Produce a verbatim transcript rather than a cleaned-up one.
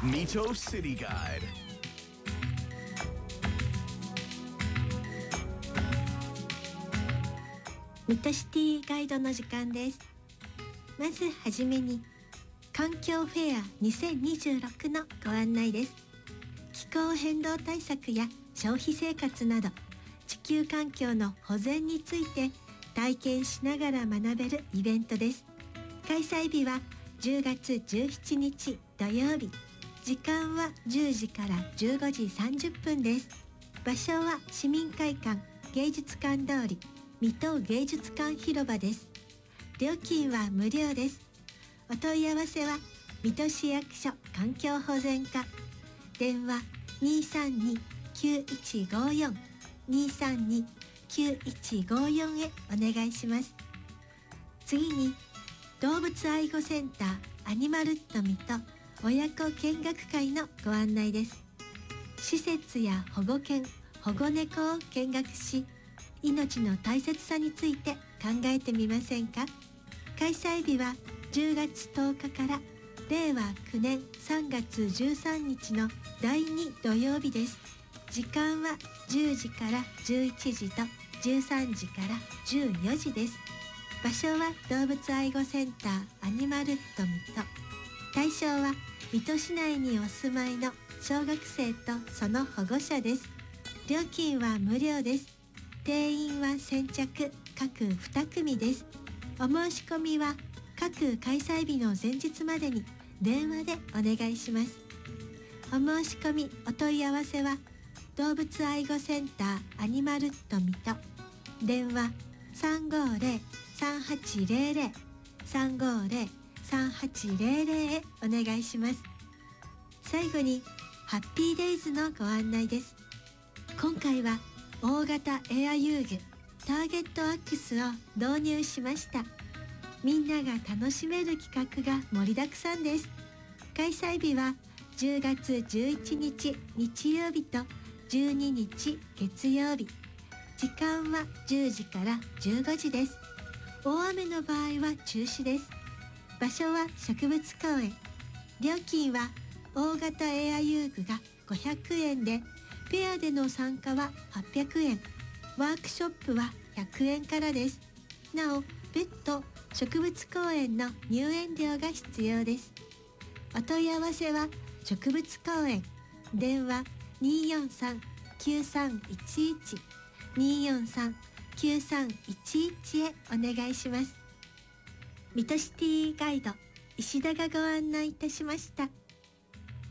Mito City Guide. 水戸シティガイドの時間です。まずはじめに環境フェアにせんにじゅうろくのご案内です。気候変動対策や消費生活など地球環境の保全について体験しながら学べるイベントです。開催日はじゅうがつじゅうしちにち土曜日、時間はじゅうじからじゅうごじさんじゅっぷんです。場所は市民会館芸術館通り水戸芸術館広場です。料金は無料です。お問い合わせは水戸市役所環境保全課、電話 にーさんに きゅういちごよん にーさんに きゅういちごよん へお願いします。次に動物愛護センターアニマルット水戸親子見学会のご案内です。施設や保護犬、保護猫を見学し、命の大切さについて考えてみませんか。開催日はじゅうがつとおかかられいわきゅうねんさんがつじゅうさんにちのだいに土曜日です。時間はじゅうじからじゅういちじとじゅうさんじからじゅうよじです。場所は動物愛護センターアニマルット水戸。対象は水戸市内にお住まいの小学生とその保護者です。料金は無料です。定員は先着各にくみです。お申し込みは各開催日の前日までに電話でお願いします。お申し込みお問い合わせは動物愛護センターアニマルット水戸、電話 さんごーぜろ さんはちぜろぜろ さんごーぜろ さんはちぜろぜろ へお願いします。最後にハッピーデイズのご案内です。今回は大型エア遊具ターゲットアックスを導入しました。みんなが楽しめる企画が盛りだくさんです。開催日はじゅうがつじゅういちにち日曜日とじゅうににち月曜日、時間はじゅうじからじゅうごじです。大雨の場合は中止です。場所は植物公園。料金は大型エア遊具がごひゃくえんで、ペアでの参加ははっぴゃくえん、ワークショップはひゃくえんからです。なお別途植物公園の入園料が必要です。お問い合わせは植物公園、電話 にーよんさん きゅうさんいちいち にーよんさん きゅうさんいちいち へお願いします。水戸シティガイド石田がご案内いたしました。